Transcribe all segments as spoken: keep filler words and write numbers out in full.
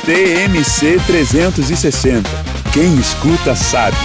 T M C trezentos e sessenta. Quem escuta sabe.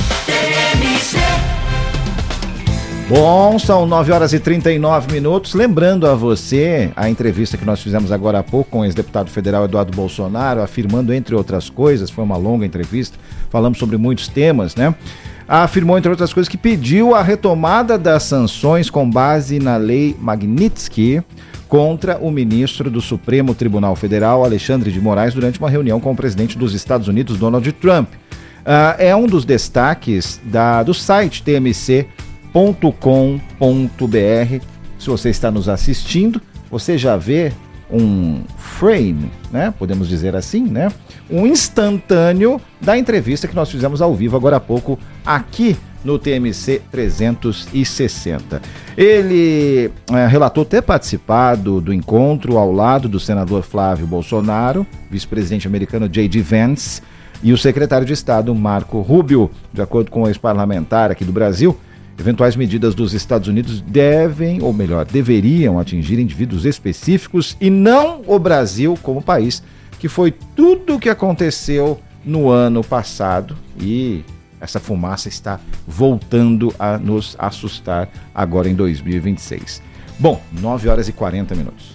Bom, são nove horas e trinta e nove minutos. Lembrando a você a entrevista que nós fizemos agora há pouco com o ex-deputado federal Eduardo Bolsonaro, afirmando, entre outras coisas, foi uma longa entrevista, falamos sobre muitos temas, né? Afirmou, entre outras coisas, que pediu a retomada das sanções com base na lei Magnitsky contra o ministro do Supremo Tribunal Federal, Alexandre de Moraes, durante uma reunião com o presidente dos Estados Unidos, Donald Trump. Uh, é um dos destaques da, do site T M C ponto com ponto b r. Se você está nos assistindo, você já vê um frame, né? Podemos dizer assim, né? Um instantâneo da entrevista que nós fizemos ao vivo agora há pouco aqui no T M C trezentos e sessenta. Ele é, relatou ter participado do encontro ao lado do senador Flávio Bolsonaro, vice-presidente americano J D Vance e o secretário de Estado Marco Rubio. De acordo com o ex-parlamentar aqui do Brasil, eventuais medidas dos Estados Unidos devem, ou melhor, deveriam atingir indivíduos específicos e não o Brasil como país, que foi tudo o que aconteceu no ano passado e essa fumaça está voltando a nos assustar agora em dois mil e vinte e seis. Bom, nove horas e quarenta minutos.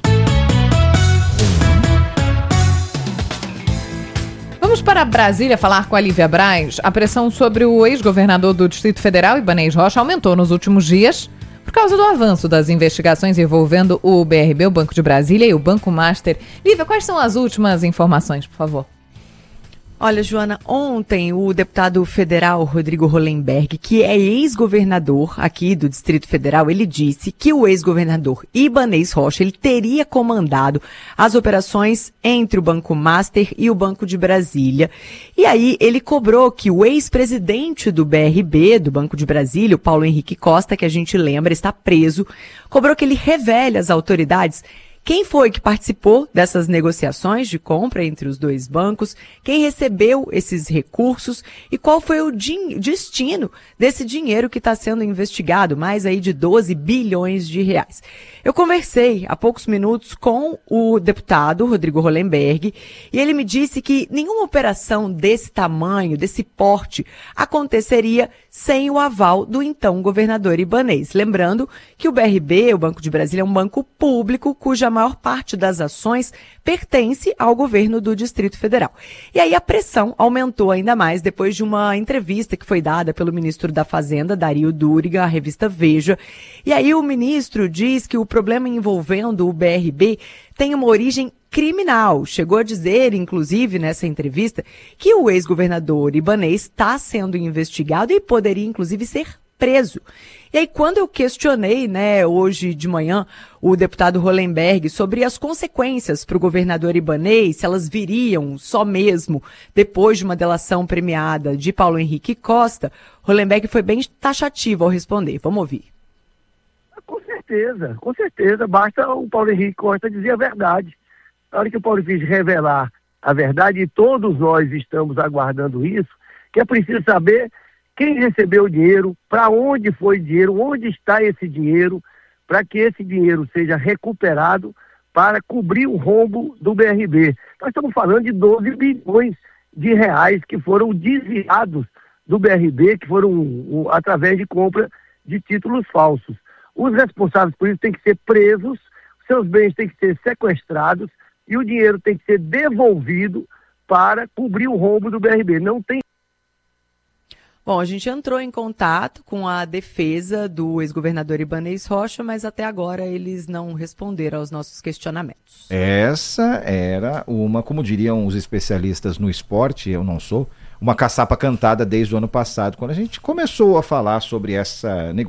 Vamos para Brasília falar com a Lívia Braz. A pressão sobre o ex-governador do Distrito Federal, Ibanez Rocha, aumentou nos últimos dias por causa do avanço das investigações envolvendo o B R B, o Banco de Brasília, e o Banco Master. Lívia, quais são as últimas informações, por favor? Olha, Joana, ontem o deputado federal Rodrigo Hollenberg, que é ex-governador aqui do Distrito Federal, ele disse que o ex-governador Ibanez Rocha, ele teria comandado as operações entre o Banco Master e o Banco de Brasília. E aí ele cobrou que o ex-presidente do B R B, do Banco de Brasília, o Paulo Henrique Costa, que a gente lembra, está preso, cobrou que ele revele às autoridades quem foi que participou dessas negociações de compra entre os dois bancos, quem recebeu esses recursos e qual foi o din- destino desse dinheiro que está sendo investigado, mais aí de doze bilhões de reais. Eu conversei há poucos minutos com o deputado Rodrigo Hollenberg e ele me disse que nenhuma operação desse tamanho, desse porte, aconteceria sem o aval do então governador Ibanez. Lembrando que o B R B, o Banco de Brasília, é um banco público cuja maior parte das ações pertence ao governo do Distrito Federal. E aí a pressão aumentou ainda mais depois de uma entrevista que foi dada pelo ministro da Fazenda, Dario Duriga, à revista Veja. E aí o ministro diz que o problema envolvendo o B R B tem uma origem criminal. Chegou a dizer, inclusive, nessa entrevista, que o ex-governador Ibanez está sendo investigado e poderia, inclusive, ser preso. E aí, quando eu questionei, né, hoje de manhã, o deputado Hollenberg sobre as consequências para o governador Ibanez, se elas viriam só mesmo depois de uma delação premiada de Paulo Henrique Costa, Hollenberg foi bem taxativo ao responder. Vamos ouvir. Com certeza, com certeza. Basta o Paulo Henrique Costa dizer a verdade. Na hora que o Paulo Henrique revelar a verdade, e todos nós estamos aguardando isso, que é preciso saber quem recebeu o dinheiro, para onde foi o dinheiro, onde está esse dinheiro, para que esse dinheiro seja recuperado para cobrir o rombo do B R B. Nós estamos falando de doze bilhões de reais que foram desviados do B R B, que foram um, através de compra de títulos falsos. Os responsáveis por isso têm que ser presos, seus bens têm que ser sequestrados e o dinheiro tem que ser devolvido para cobrir o rombo do B R B. Não tem. Bom, a gente entrou em contato com a defesa do ex-governador Ibanez Rocha, mas até agora eles não responderam aos nossos questionamentos. Essa era uma, como diriam os especialistas no esporte, eu não sou, uma caçapa cantada desde o ano passado, quando a gente começou a falar sobre essa negociação